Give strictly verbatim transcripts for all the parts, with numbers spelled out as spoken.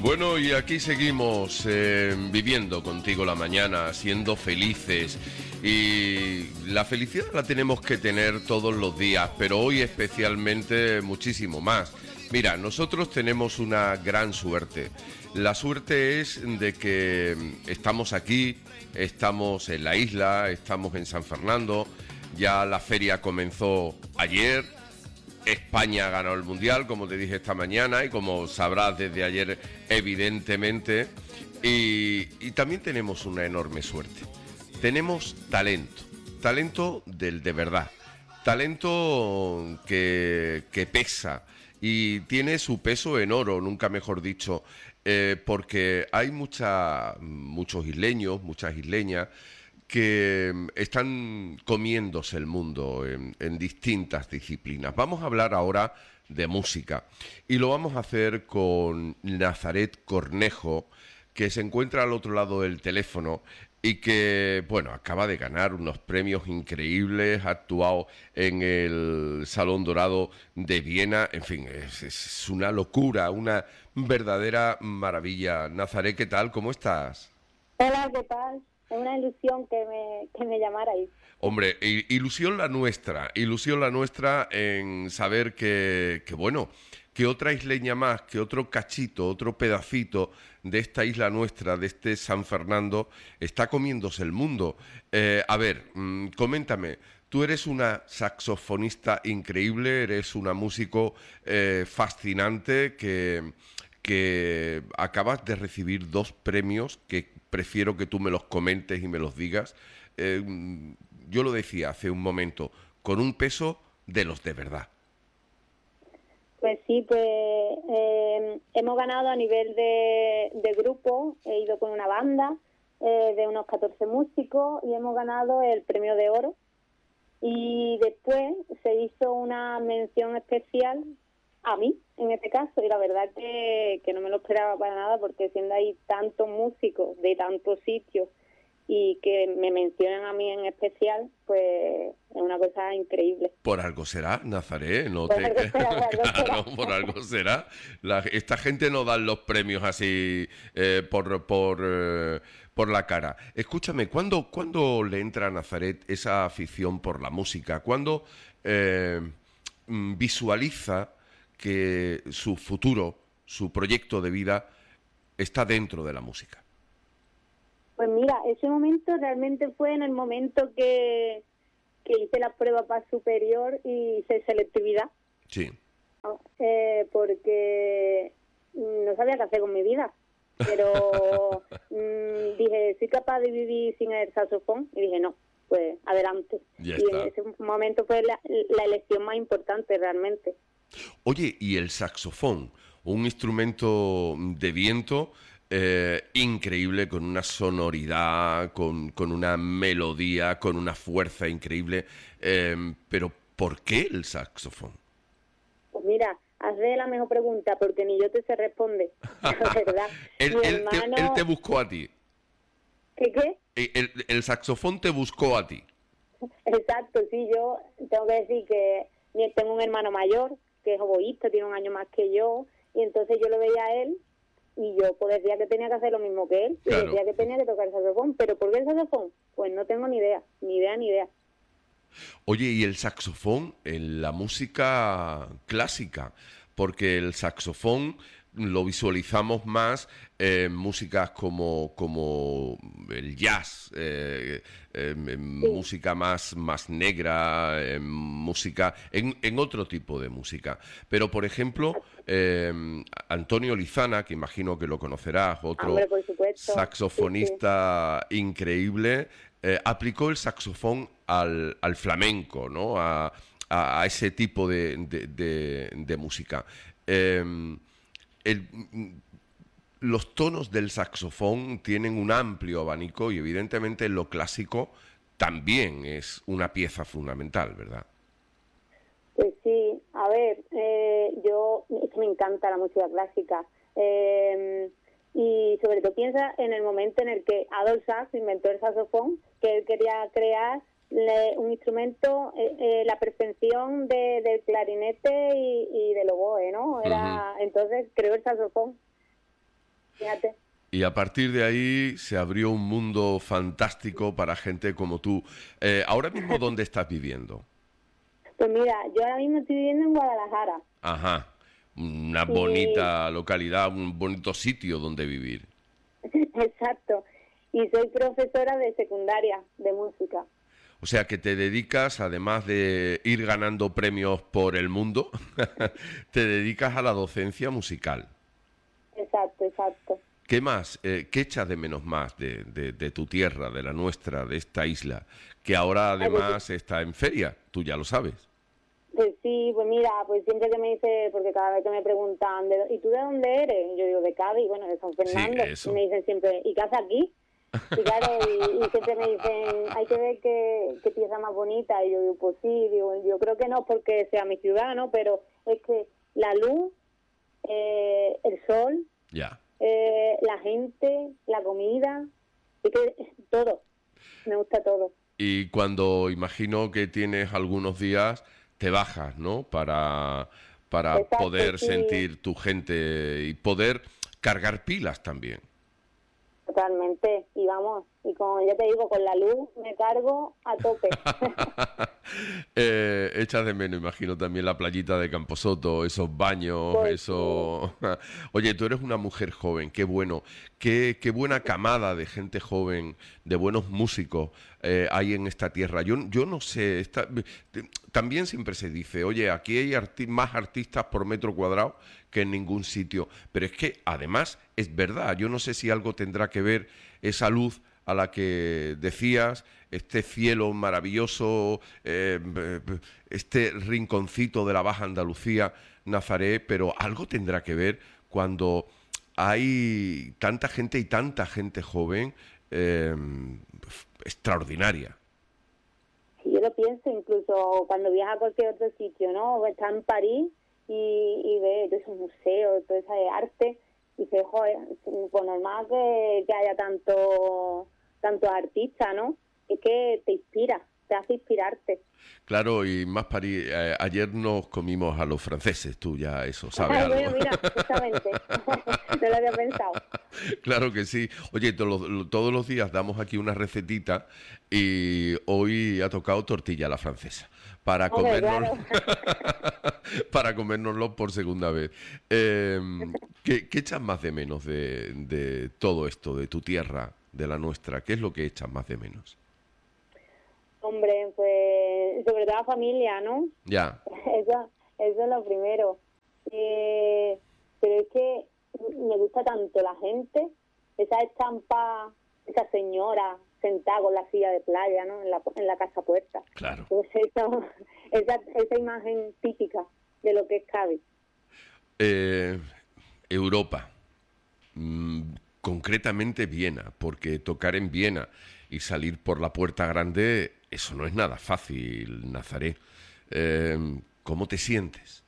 Bueno, y aquí seguimos eh, viviendo contigo la mañana, siendo felices. Y la felicidad la tenemos que tener todos los días, pero hoy especialmente muchísimo más. Mira, nosotros tenemos una gran suerte. La suerte es de que estamos aquí, estamos en la isla, estamos en San Fernando. Ya la feria comenzó ayer. España ganó el Mundial, como te dije esta mañana, y como sabrás desde ayer, evidentemente. Y, y también tenemos una enorme suerte. Tenemos talento, talento del de verdad, talento que, que pesa y tiene su peso en oro, nunca mejor dicho, eh, porque hay mucha, muchos isleños, muchas isleñas, que están comiéndose el mundo en, en distintas disciplinas. Vamos a hablar ahora de música y lo vamos a hacer con Nazaret Cornejo, que se encuentra al otro lado del teléfono y que, bueno, acaba de ganar unos premios increíbles, ha actuado en el Salón Dorado de Viena, en fin, es, es una locura, una verdadera maravilla. Nazaret, ¿qué tal? ¿Cómo estás? Hola, ¿qué tal? Es una ilusión que me, que me llamarais. Hombre, ilusión la nuestra, ilusión la nuestra en saber que, que, bueno, que otra isleña más, que otro cachito, otro pedacito de esta isla nuestra, de este San Fernando, está comiéndose el mundo. Eh, a ver, mmm, coméntame, tú eres una saxofonista increíble, eres una músico eh, fascinante que, que acabas de recibir dos premios que prefiero que tú me los comentes y me los digas. Eh, yo lo decía hace un momento, con un peso de los de verdad. Pues sí, pues eh, hemos ganado a nivel de, de grupo, he ido con una banda eh, de unos catorce músicos y hemos ganado el premio de oro. Y después se hizo una mención especial a mí, en este caso, y la verdad que, que no me lo esperaba para nada, porque siendo ahí tantos músicos de tantos sitios y que me mencionan a mí en especial, pues es una cosa increíble. Por algo será, Nazaret, no Por te... algo será, por algo claro, será. por algo será. La... Esta gente no da los premios así eh, por, por, eh, por la cara. Escúchame, ¿cuándo, ¿cuándo le entra a Nazaret esa afición por la música? ¿Cuándo eh, visualiza que su futuro, su proyecto de vida está dentro de la música? Pues mira, ese momento realmente fue en el momento que, que hice la prueba para superior y hice selectividad. Sí. Eh, porque no sabía qué hacer con mi vida, pero mmm, dije, ¿soy capaz de vivir sin el saxofón? Y dije, no, pues adelante. Ya y está. en ese momento fue la, la elección más importante realmente. Oye, ¿y el saxofón? Un instrumento de viento eh, increíble, con una sonoridad, con, con una melodía, con una fuerza increíble. Eh, pero, ¿por qué el saxofón? Pues mira, hazle la mejor pregunta, porque ni yo te sé responder, la verdad. él, Mi él hermano... te, él te buscó a ti. ¿Qué qué? El, el, el saxofón te buscó a ti. Exacto, sí, yo tengo que decir que tengo un hermano mayor que es oboísta, tiene un año más que yo, y entonces yo lo veía a él y yo pues decía que tenía que hacer lo mismo que él, Claro. y decía que tenía que tocar el saxofón. ¿Pero por qué el saxofón? Pues no tengo ni idea, ni idea, ni idea. Oye, ¿y el saxofón en la música clásica? Porque el saxofón lo visualizamos más en músicas como, como el jazz, eh, en, en Sí. música más, más negra, en música, en, en otro tipo de música. Pero, por ejemplo, eh, Antonio Lizana, que imagino que lo conocerás, otro Hombre, por supuesto. saxofonista increíble, eh, aplicó el saxofón al, al flamenco, ¿no? A, a, a ese tipo de, de, de, de música. Eh, el, los tonos del saxofón tienen un amplio abanico y evidentemente lo clásico también es una pieza fundamental, ¿verdad? Pues sí, a ver, eh, yo, es que me encanta la música clásica. Eh, y sobre todo piensa en el momento en el que Adolf Sax inventó el saxofón, que él quería crear le, un instrumento, eh, eh, la perfección de, del clarinete y, y del oboe, ¿no? Era, uh-huh. Entonces creó el saxofón. Fíjate. Y a partir de ahí se abrió un mundo fantástico para gente como tú. Eh, ahora mismo, ¿dónde estás viviendo? Pues mira, yo ahora mismo estoy viviendo en Guadalajara. Ajá, una Y bonita localidad, un bonito sitio donde vivir. exacto. Y soy profesora de secundaria de música. O sea que te dedicas, además de ir ganando premios por el mundo, te dedicas a la docencia musical. Exacto, exacto. ¿Qué más? Eh, ¿qué echas de menos más de, de, de tu tierra, de la nuestra, de esta isla? Que ahora Ay, pues, además está en feria, tú ya lo sabes. pues sí, pues mira, pues siempre que me dice, porque cada vez que me preguntan, ¿de dó- ¿y tú de dónde eres? Yo digo, de Cádiz, bueno, de San Sí, Fernando. Y eso. me dicen siempre, ¿y qué haces aquí? Y claro, y, y siempre me dicen, hay que ver qué, qué tierra más bonita. Y yo digo, pues sí, digo, yo creo que no porque sea mi ciudad, ¿no? Pero es que la luz, eh, el sol, Ya. eh, la gente, la comida, es que todo, me gusta todo. Y cuando imagino que tienes algunos días, te bajas, ¿no? Para, para Exacto, poder sí, sentir tu gente y poder cargar pilas también. totalmente. Y vamos, y como ya te digo, con la luz me cargo a tope. Eh, echas de menos, imagino, también la playita de Camposoto, esos baños, Pues sí, eso... Oye, tú eres una mujer joven, qué bueno, qué, qué buena camada de gente joven, de buenos músicos eh, hay en esta tierra. Yo, yo no sé, esta- te- también siempre se dice, oye, aquí hay arti- más artistas por metro cuadrado que en ningún sitio, pero es que además es verdad, yo no sé si algo tendrá que ver esa luz a la que decías, este cielo maravilloso, eh, este rinconcito de la Baja Andalucía, Nazaret, pero algo tendrá que ver cuando hay tanta gente y tanta gente joven eh, extraordinaria. si yo lo pienso, incluso cuando viaja a cualquier otro sitio, ¿no? Está en París y, y ve todos esos museos, todo ese arte, y dice, joder, pues normal que, que haya tanto tantos artistas, ¿no? Es que te inspira, te hace inspirarte. Claro, y más París, eh, ayer nos comimos a los franceses, tú ya eso sabes Ay, algo. bueno, mira, justamente, no lo había pensado. Claro que sí. Oye, to- lo- todos los días damos aquí una recetita y hoy ha tocado tortilla a la francesa para Hombre, comernos claro. para comérnoslo por segunda vez. Eh, ¿qué, qué echas más de menos de, de todo esto, de tu tierra, de la nuestra? ¿Qué es lo que echas más de menos? Hombre, pues sobre todo la familia, ¿no? Ya, Eso, eso es lo primero. Eh, pero es que me gusta tanto la gente, esa estampa, esa señora sentada con la silla de playa, ¿no? En la, en la casa puerta. claro. Pues eso, esa, esa imagen típica de lo que es Cádiz. Eh, Europa. Mm, concretamente Viena, porque tocar en Viena y salir por la puerta grande, eso no es nada fácil, Nazaret. Eh, ¿Cómo te sientes?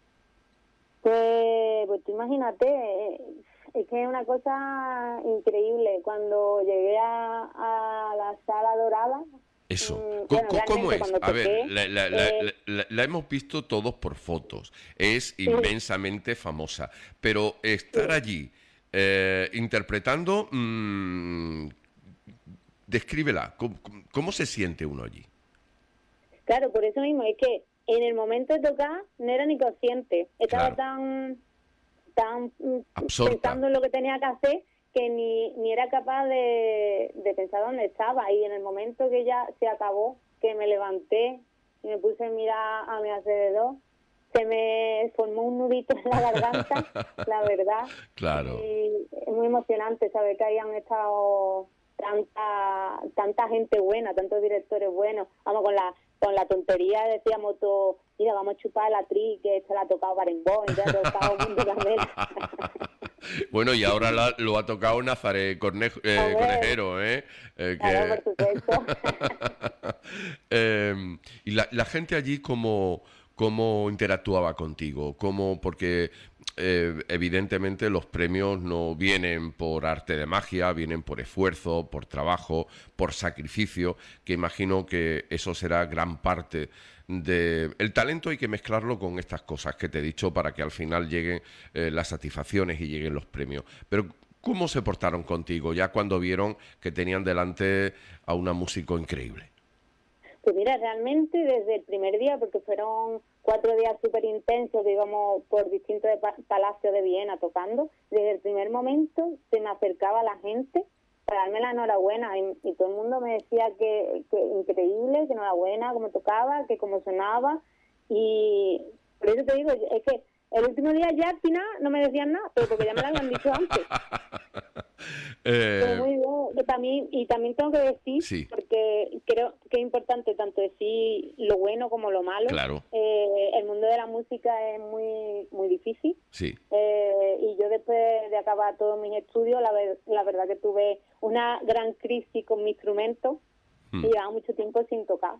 Pues, pues tú imagínate, eh, es que es una cosa increíble. Cuando llegué a, a la Sala Dorada, Eso. mm, Co- bueno, co- ¿Cómo realmente es? cuando A ver, toqué, la, la- la- eh, la- la- la hemos visto todos por fotos. Es sí, inmensamente famosa. Pero estar sí, allí eh, interpretando, mm, descríbela. ¿Cómo, cómo- cómo se siente uno allí? claro, por eso mismo, es que en el momento de tocar no era ni consciente, estaba Claro, tan, tan mm, absorta. pensando en lo que tenía que hacer que ni, ni era capaz de, de pensar dónde estaba. Y en el momento que ya se acabó, que me levanté y me puse a mirar a mi alrededor, se me formó un nudito en la garganta, la verdad. Claro. Y es muy emocionante saber que hayan estado tanta tanta gente buena, tantos directores buenos. Vamos, con la con la tontería decíamos todo, mira, vamos a chupar la tri, que esta la ha tocado Barenboim, ya ha tocado Mundo Candela. Bueno, y ahora la- lo ha tocado Nazaret Cornejo- eh, Hombre, Conejero, ¿eh? Eh, claro, que... por supuesto. Em, y la, la gente allí, ¿cómo, cómo interactuaba contigo? ¿Cómo? Porque eh, evidentemente los premios no vienen por arte de magia, vienen por esfuerzo, por trabajo, por sacrificio, que imagino que eso será gran parte de... El talento hay que mezclarlo con estas cosas que te he dicho para que al final lleguen eh, las satisfacciones y lleguen los premios. Pero ¿Cómo se portaron contigo ya cuando vieron que tenían delante a una músico increíble? Pues mira, realmente desde el primer día, porque fueron cuatro días súper intensos, digamos, por distintos pa- palacios de Viena tocando, desde el primer momento se me acercaba la gente para darme la enhorabuena y, y todo el mundo me decía que, que increíble, que enhorabuena, cómo tocaba, que cómo sonaba, y por eso te digo, es que el último día ya al final no me decían nada, pero porque ya me lo habían dicho antes. Pero Eh, muy bien. Y también, y también tengo que decir, sí, porque creo que es importante tanto decir lo bueno como lo malo. claro, Eh, el mundo de la música es muy muy difícil. sí. Eh, y yo después de acabar todos mis estudios, la, ver- la verdad que tuve una gran crisis con mi instrumento Mm, y llevaba mucho tiempo sin tocar.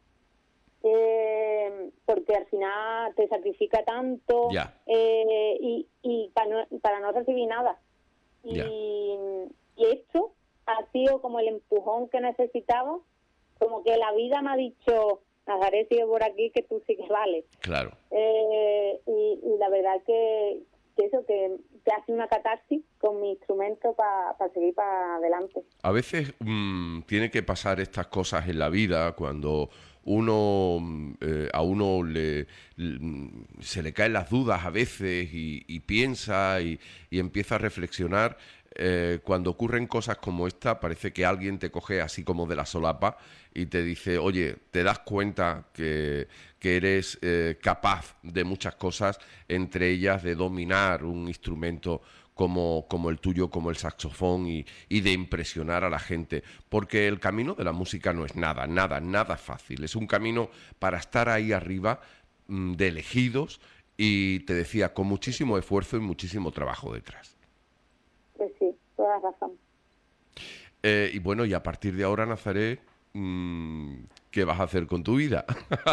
Eh, porque al final te sacrifica tanto ya, eh, y, y para, no, para no recibir nada. ya, Y, y esto ha sido como el empujón que necesitaba, como que la vida me ha dicho, Nazaret, sigue por aquí, que tú sí que vales. claro. Eh, y, y la verdad que, que eso, que, que hace una catarsis con mi instrumento para seguir para adelante. A veces mm, tiene que pasar estas cosas en la vida cuando uno mm, eh, a uno le, l- se le caen las dudas a veces y, y piensa y, y empieza a reflexionar. Eh, cuando ocurren cosas como esta, parece que alguien te coge así como de la solapa y te dice, oye, ¿te das cuenta que, que eres eh, capaz de muchas cosas, entre ellas de dominar un instrumento como, como el tuyo, como el saxofón, y, y de impresionar a la gente? Porque el camino de la música no es nada, nada, nada fácil. Es un camino para estar ahí arriba, mm, de elegidos, y te decía, con muchísimo esfuerzo y muchísimo trabajo detrás. Pues sí, toda razón. Eh, y bueno, y a partir de ahora, Nazaret, mm, ¿qué vas a hacer con tu vida?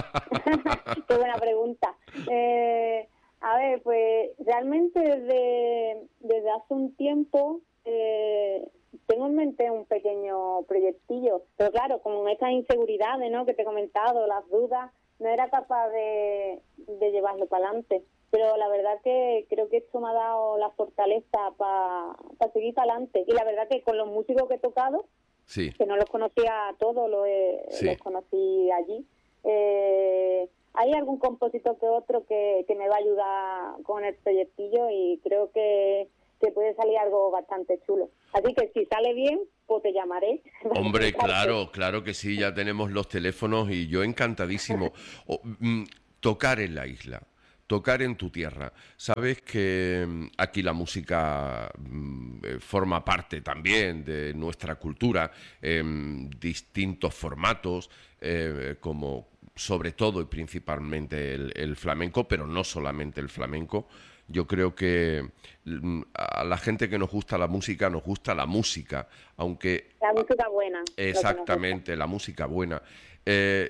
Qué buena pregunta. Eh, a ver, pues realmente desde, desde hace un tiempo eh, tengo en mente un pequeño proyectillo, pero claro, con estas inseguridades, ¿no?, que te he comentado, las dudas, no era capaz de, de llevarlo para adelante. Pero la verdad que creo que esto me ha dado la fortaleza para seguir para adelante. Y la verdad que con los músicos que he tocado, Sí, que no los conocía a todos, los, he- sí. los conocí allí. Eh, hay algún compositor que otro que, que me va a ayudar con el proyectillo y creo que, que puede salir algo bastante chulo. Así que si sale bien, pues te llamaré. para Hombre, contarte. claro, claro que sí, ya tenemos los teléfonos y yo encantadísimo. O, mm, tocar en la isla, tocar en tu tierra. Sabes que mm, aquí la música mm, eh, forma parte también de nuestra cultura en distintos formatos, eh, como sobre todo y principalmente el, el flamenco, pero no solamente el flamenco. Yo creo que mm, a la gente que nos gusta la música, nos gusta la música, aunque La música buena, lo que nos gusta. exactamente, la música buena. Eh,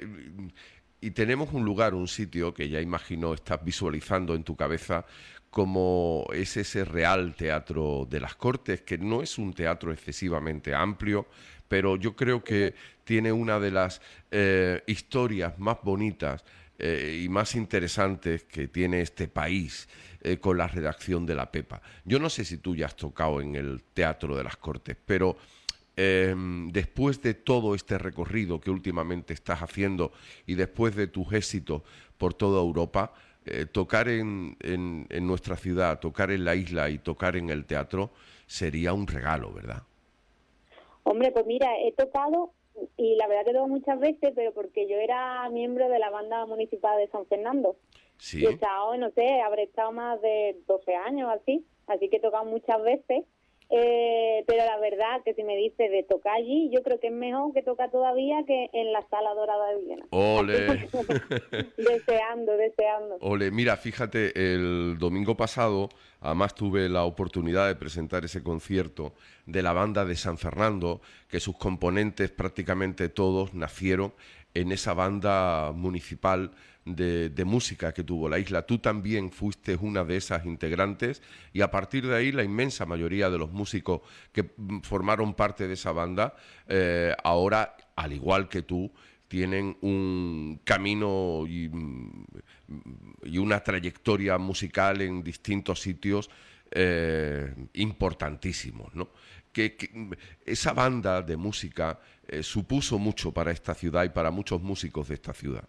y tenemos un lugar, un sitio que ya imagino estás visualizando en tu cabeza, como es ese Real Teatro de las Cortes, que no es un teatro excesivamente amplio, pero yo creo que tiene una de las eh, historias más bonitas eh, y más interesantes que tiene este país, eh, con la redacción de La Pepa. Yo no sé si tú ya has tocado en el Teatro de las Cortes, pero eh, después de todo este recorrido que últimamente estás haciendo y después de tus éxitos por toda Europa, eh, tocar en, en, en nuestra ciudad, tocar en la isla y tocar en el teatro sería un regalo, ¿verdad? Hombre, pues mira, he tocado y la verdad que toco muchas veces, pero porque yo era miembro de la banda municipal de San Fernando. Sí. Y he estado, no sé, habré estado más de doce años así, así que he tocado muchas veces. Eh, pero la verdad que si me dice de tocar allí, yo creo que es mejor que tocar todavía que en la Sala Dorada de Viena. Ole. Deseando, deseando. Ole, mira, fíjate, el domingo pasado, además tuve la oportunidad de presentar ese concierto de la banda de San Fernando, que sus componentes prácticamente todos nacieron en esa banda municipal de, de música que tuvo la isla. Tú también fuiste una de esas integrantes y a partir de ahí la inmensa mayoría de los músicos que mm, formaron parte de esa banda, eh, ahora, al igual que tú, tienen un camino y, y una trayectoria musical en distintos sitios eh, importantísimos, ¿no? Que, que esa banda de música eh, supuso mucho para esta ciudad y para muchos músicos de esta ciudad.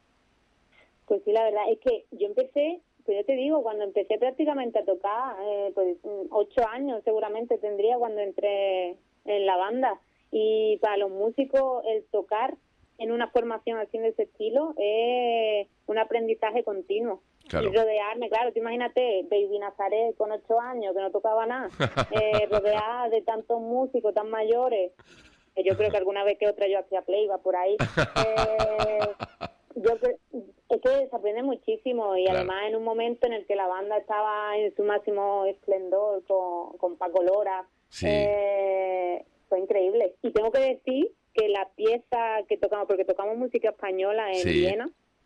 Pues sí, la verdad es que yo empecé, pues yo te digo, cuando empecé prácticamente a tocar, eh, pues ocho años seguramente tendría cuando entré en la banda. Y para los músicos el tocar en una formación así de ese estilo es un aprendizaje continuo. Claro. Y rodearme, claro, tú imagínate, Baby Nazaret con ocho años que no tocaba nada, eh, rodeada de tantos músicos tan mayores, que yo creo que alguna vez que otra yo hacía playback por ahí. Eh, yo es que se aprende muchísimo y claro. Además en un momento en el que la banda estaba en su máximo esplendor con, con Paco Lora, sí. eh, fue increíble. Y tengo que decir que la pieza que tocamos, porque tocamos música española en sí. Viena,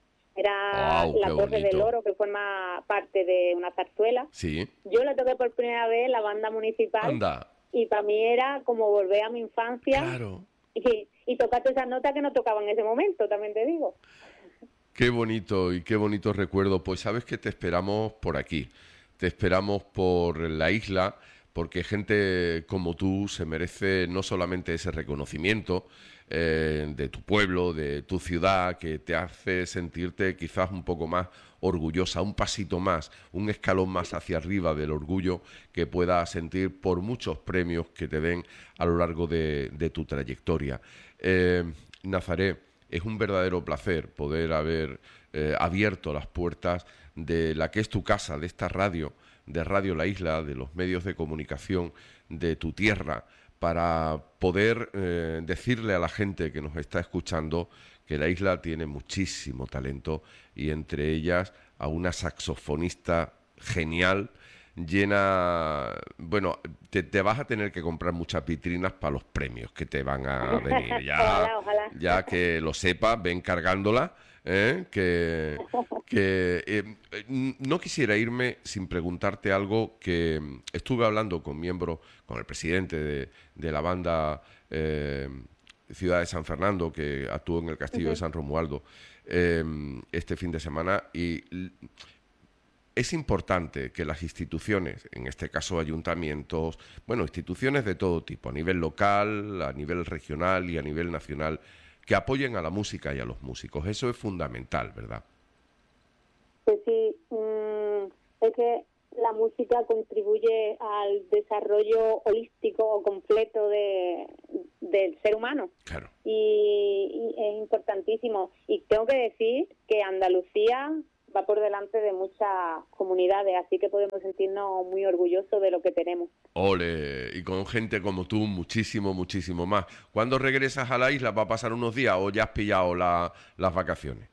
era wow, La Torre del Oro, que forma parte de una zarzuela. Sí. Yo la toqué por primera vez en la banda municipal. Anda. Y para mí era como volver a mi infancia. Claro. Y, y tocaste esas notas que no tocaba en ese momento, también te digo. Qué bonito y qué bonito recuerdo. Pues sabes que te esperamos por aquí. Te esperamos por la isla, porque gente como tú se merece no solamente ese reconocimiento eh, de tu pueblo, de tu ciudad, que te hace sentirte quizás un poco más orgullosa, un pasito más, un escalón más hacia arriba del orgullo que puedas sentir por muchos premios que te den a lo largo de, de tu trayectoria. Eh, Nazaret, es un verdadero placer poder haber eh, abierto las puertas de la que es tu casa, de esta radio, de Radio La Isla, de los medios de comunicación de tu tierra, para poder eh, decirle a la gente que nos está escuchando que la isla tiene muchísimo talento y entre ellas a una saxofonista genial, llena... Bueno, te, te vas a tener que comprar muchas vitrinas para los premios que te van a venir. Ya, ojalá, ojalá. Ya que lo sepas, ven cargándola. ¿Eh? Que, que eh, no quisiera irme sin preguntarte algo que estuve hablando con miembros, con el presidente de, de la banda eh, Ciudad de San Fernando, que actuó en el Castillo uh-huh. de San Romualdo eh, este fin de semana, y es importante que las instituciones, en este caso ayuntamientos, bueno, instituciones de todo tipo, a nivel local, a nivel regional y a nivel nacional, que apoyen a la música y a los músicos. Eso es fundamental, ¿verdad? Pues sí, mmm, es que la música contribuye al desarrollo holístico o completo de, del ser humano. Claro. Y, y es importantísimo. Y tengo que decir que Andalucía va por delante de muchas comunidades, así que podemos sentirnos muy orgullosos de lo que tenemos. Ole, y con gente como tú, muchísimo, muchísimo más. ¿Cuándo regresas a la isla? ¿Va a pasar unos días o ya has pillado la, las vacaciones?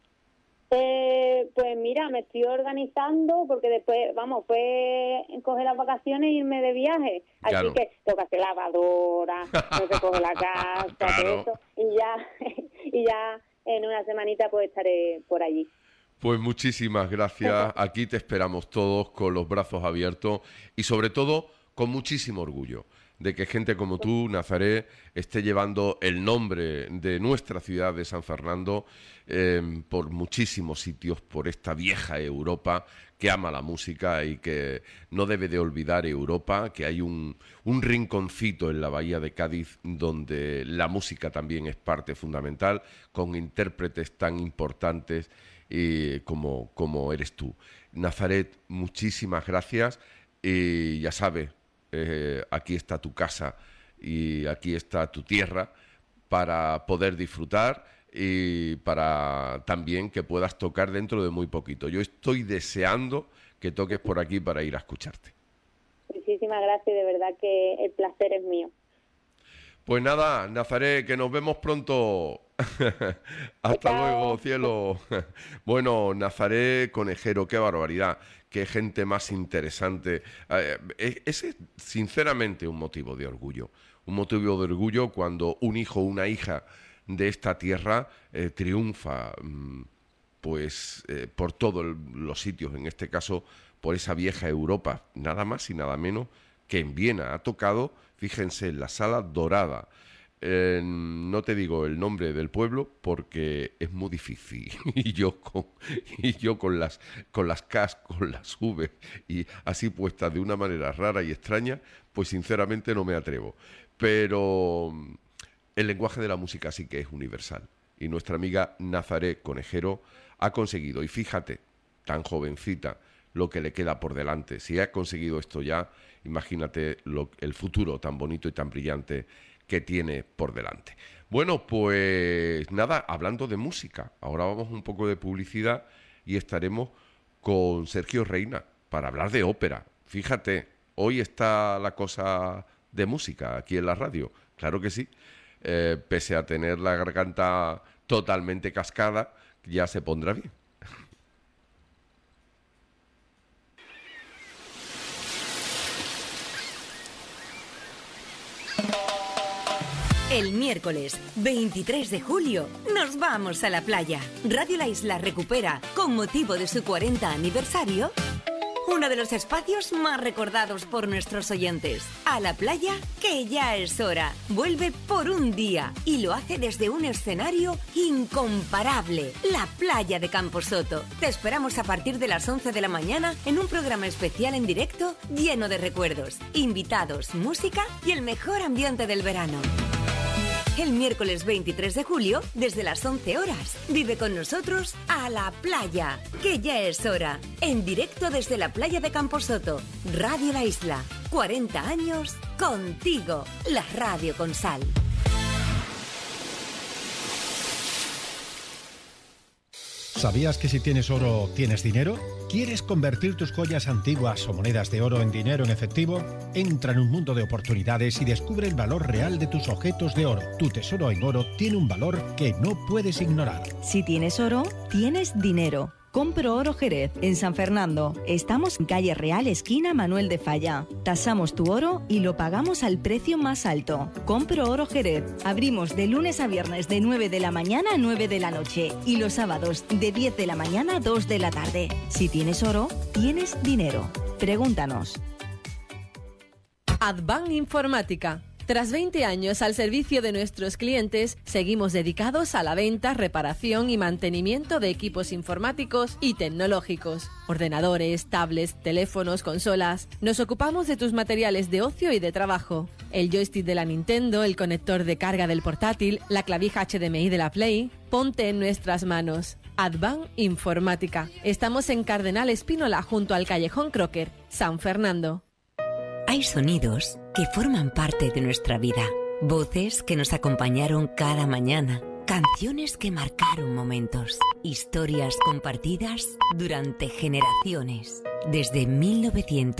Eh, pues mira, me estoy organizando porque después, vamos, fue coger las vacaciones e irme de viaje. Así claro. que tengo que hacer lavadora, tengo que coger la casa, claro. todo eso, y ya, y ya en una semanita pues estaré por allí. Pues muchísimas gracias. Aquí te esperamos todos con los brazos abiertos y sobre todo con muchísimo orgullo de que gente como tú, Nazaret, esté llevando el nombre de nuestra ciudad de San Fernando eh, por muchísimos sitios, por esta vieja Europa que ama la música y que no debe de olvidar Europa, que hay un, un rinconcito en la bahía de Cádiz donde la música también es parte fundamental, con intérpretes tan importantes y como, como eres tú. Nazaret, muchísimas gracias y ya sabes, eh, aquí está tu casa y aquí está tu tierra para poder disfrutar y para también que puedas tocar dentro de muy poquito. Yo estoy deseando que toques por aquí para ir a escucharte. Muchísimas gracias, de verdad que el placer es mío. Pues nada, Nazaret, que nos vemos pronto. Hasta Chao. Luego, cielo. Bueno, Nazaret Conejero, qué barbaridad, qué gente más interesante. Ese es sinceramente un motivo de orgullo. Un motivo de orgullo cuando un hijo o una hija de esta tierra eh, triunfa pues eh, por todos los sitios, en este caso por esa vieja Europa, nada más y nada menos que en Viena. Ha tocado, fíjense, en la Sala Dorada, Eh, no te digo el nombre del pueblo porque es muy difícil y yo con, y yo con las con las Ks, con las V y así puestas de una manera rara y extraña, pues sinceramente no me atrevo. Pero el lenguaje de la música sí que es universal y nuestra amiga Nazaré Conejero ha conseguido, y fíjate, tan jovencita, lo que le queda por delante. Si ha conseguido esto ya, imagínate lo, el futuro tan bonito y tan brillante que tiene por delante. Bueno, pues nada, hablando de música, ahora vamos un poco de publicidad y estaremos con Sergio Reina para hablar de ópera. Fíjate, hoy está la cosa de música aquí en la radio, claro que sí, eh, pese a tener la garganta totalmente cascada, ya se pondrá bien. El miércoles veintitrés de julio nos vamos a la playa. Radio La Isla recupera, con motivo de su cuarenta aniversario, uno de los espacios más recordados por nuestros oyentes. A la playa, que ya es hora. Vuelve por un día y lo hace desde un escenario incomparable, la playa de Camposoto. Te esperamos a partir de las once de la mañana en un programa especial en directo lleno de recuerdos, invitados, música y el mejor ambiente del verano. El miércoles veintitrés de julio, desde las once horas, vive con nosotros a la playa, que ya es hora. En directo desde la playa de Camposoto, Radio La Isla. cuarenta años contigo, la radio con sal. ¿Sabías que si tienes oro, tienes dinero? ¿Quieres convertir tus joyas antiguas o monedas de oro en dinero en efectivo? Entra en un mundo de oportunidades y descubre el valor real de tus objetos de oro. Tu tesoro en oro tiene un valor que no puedes ignorar. Si tienes oro, tienes dinero. Compro Oro Jerez, en San Fernando. Estamos en calle Real, esquina Manuel de Falla. Tasamos tu oro y lo pagamos al precio más alto. Compro Oro Jerez. Abrimos de lunes a viernes de nueve de la mañana a nueve de la noche y los sábados de diez de la mañana a dos de la tarde. Si tienes oro, tienes dinero. Pregúntanos. Advan Informática. Tras veinte años al servicio de nuestros clientes, seguimos dedicados a la venta, reparación y mantenimiento de equipos informáticos y tecnológicos. Ordenadores, tablets, teléfonos, consolas. Nos ocupamos de tus materiales de ocio y de trabajo. El joystick de la Nintendo, el conector de carga del portátil, la clavija H D M I de la Play. Ponte en nuestras manos. Advan Informática. Estamos en Cardenal Espínola, junto al Callejón Crocker, San Fernando. Hay sonidos que forman parte de nuestra vida, voces que nos acompañaron cada mañana, canciones que marcaron momentos, historias compartidas durante generaciones. Desde mil novecientos